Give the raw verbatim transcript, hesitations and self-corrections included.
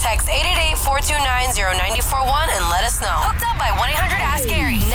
Text eight eight eight, four two nine, zero nine four one and let us know. Hooked up by one eight hundred ask Gary.